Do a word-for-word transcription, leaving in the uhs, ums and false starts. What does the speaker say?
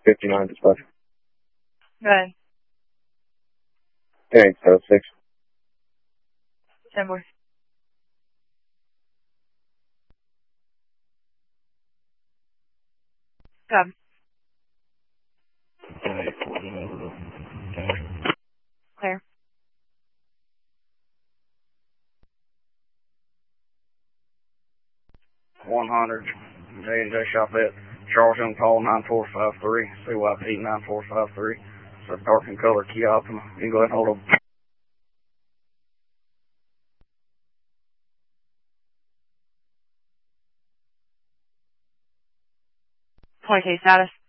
fifty-nine dispatch. Go ahead. Thanks, uh, six. ten more. Come. Clear. one hundred, J and J Shop at Charles Young Paul nine four five three, C Y P nine four five three. It's a dark and color Kia Optima. You can go ahead and hold them. twenty K status.